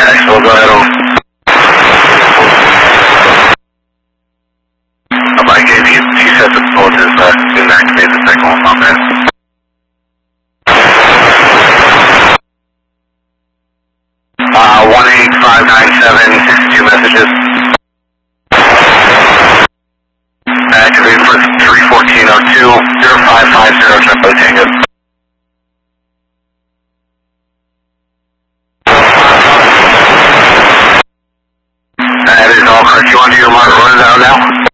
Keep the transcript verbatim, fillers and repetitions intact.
Jacksonville, go ahead over. Um, I gave you two sets of bulletins, uh, didn't activate the second one, my man. Uh, one eight five nine seven, sixty-two messages. Activate for three fourteen oh two, zero five five zero, Jumbo Tango. That is all correct. You want to do your mark rundown now?